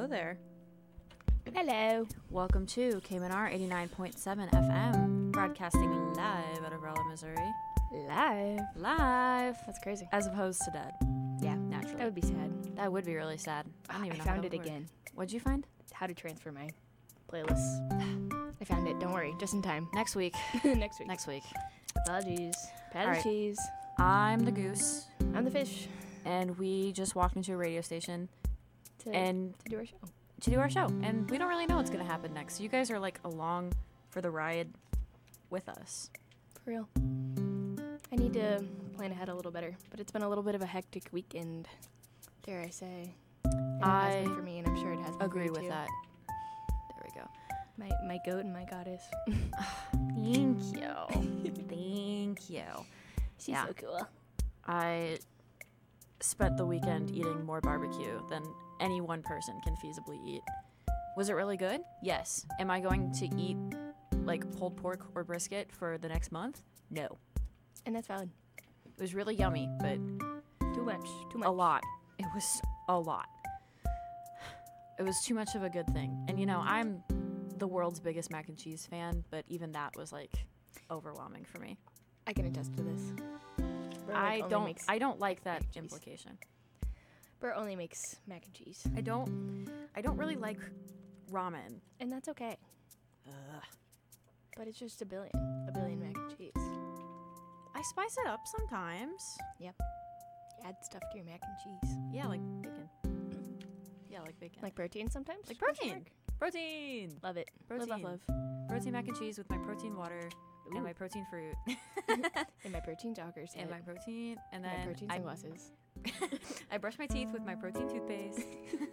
Hello there. Hello. Welcome to KMNR 89.7 FM, broadcasting live out of Rolla, Missouri. Live. That's crazy. As opposed to dead. Yeah, Naturally. that would be sad. That would be really sad. I don't even know how found that it would work. again. What'd you find? How to transfer my playlists. I found it. Don't worry. Just in time. Next week. Next week. Next week. Apologies. Pat All right. cheese. I'm the goose, I'm the fish. and we just walked into a radio station To do our show. to do our show. And we don't really know what's going to happen next. You guys are like along for the ride with us. For real. I need to plan ahead a little better, but it's been a little bit of a hectic weekend, dare I say. And it has been for me, and I'm sure it has been Agree for with you too. that. There we go. My goat and my goddess. Thank you. Thank you. She's Yeah. so cool. I spent the weekend eating more barbecue than any one person can feasibly eat. Was it really good? Yes. Am I going to eat like pulled pork or brisket for the next month? No. And that's valid. It was really yummy, but Too much. Too much. a lot. It was a lot. It was too much of a good thing. And you know, I'm the world's biggest mac and cheese fan, but even that was like overwhelming for me. I can attest to this. Bro, I don't like that mac and cheese. implication. Bro only makes mac and cheese. I don't really like ramen. And that's okay. Ugh. But it's just a billion mac and cheese. I spice it up sometimes. You add stuff to your mac and cheese. Yeah, like bacon. Yeah, like bacon. Like protein sometimes? Like Question protein. mark. Protein. Love it. Protein. Love. Protein mac and cheese with my protein water and Ooh. my protein fruit And my protein joggers. and my protein, and my then protein I sunglasses. I brush my teeth with my protein toothpaste.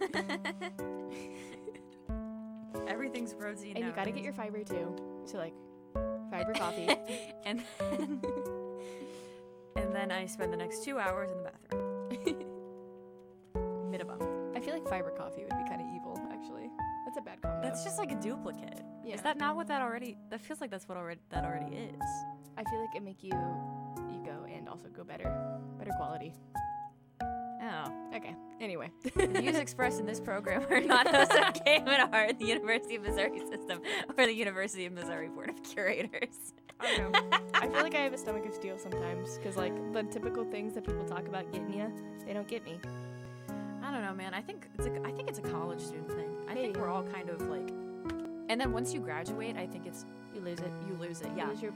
Everything's protein. And you gotta get your fiber too. So like fiber coffee. and then I spend the next 2 hours in the bathroom. Minimum. I feel like fiber coffee would be kind of evil, actually. That's a bad combo. That's just like a duplicate. yeah. Is that not what that already? That feels like that's what that already is. I feel like it make you go and also go better quality. Oh. Okay. Anyway. The views expressed in this program are not those of KMNR, the University of Missouri System, or the University of Missouri Board of Curators. I don't know. I feel like I have a stomach of steel sometimes because, like, the typical things that people talk about getting you, they don't get me. I don't know, man. I think it's a college student thing. I think Maybe. we're all kind of like, and then once you graduate, I think it's You lose it. you lose it. You Yeah. lose your